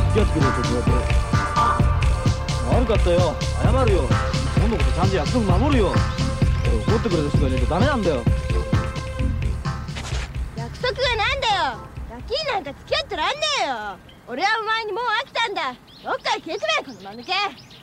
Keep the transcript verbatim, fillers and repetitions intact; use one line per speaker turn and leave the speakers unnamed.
付き合ってくれよって言われて。悪かったよ、謝るよ。今度こそちゃんと約束守るよ。怒ってくれる人がいないとダメなんだよ。
約束がなんだよ。ガキになんか付き合ってらんねえよ。俺はお前にもう飽きたんだ。どっから消えてめえこの間抜け。